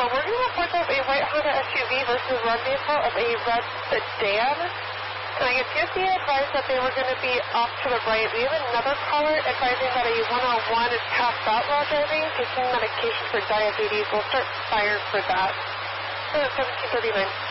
we're going to report up a white Honda SUV versus red vehicle of a red sedan. And I guess USDA advised that they were going to be off to the right. We have another caller advising that a 101 is passed out while driving, taking medication for diabetes. We'll start fire for that. 1739.